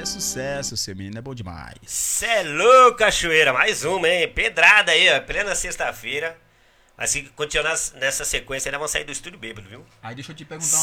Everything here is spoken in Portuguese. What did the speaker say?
é sucesso, seu menino é bom demais. Cê é louco, cachoeira. Mais uma, hein? Pedrada aí, ó. Plena sexta-feira. Assim que continuar nessa sequência, ainda vão sair do estúdio bêbado, viu? Aí deixa eu te perguntar